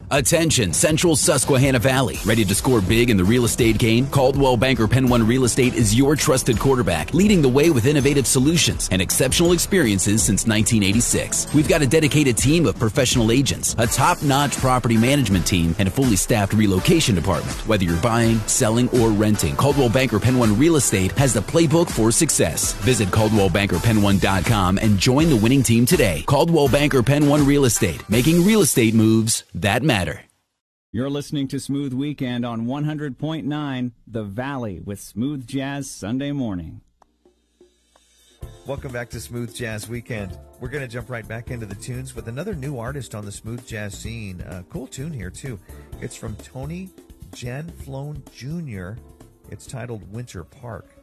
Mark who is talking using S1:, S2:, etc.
S1: Attention, Central Susquehanna Valley. Ready to score big in the real estate game? Coldwell Banker Penn One Real Estate is your trusted quarterback, leading the way with innovative solutions and exceptional experiences since 1986. We've got a dedicated team of professional agents, a top-notch property management team, and a fully staffed relocation department. Whether you're buying, selling, or renting, Coldwell Banker Penn One Real Estate has the playbook for success. Visit ColdwellBankerPenn1.com and join the winning team today. Coldwell Banker Penn One Real Estate, making real estate moves that matter.
S2: You're listening to Smooth Weekend on 100.9 The Valley with Smooth Jazz Sunday morning.
S3: Welcome back to Smooth Jazz Weekend. We're going to jump right back into the tunes with another new artist on the smooth jazz scene. Cool tune here, too. It's from Tony Genflone Jr. It's titled Winter Park.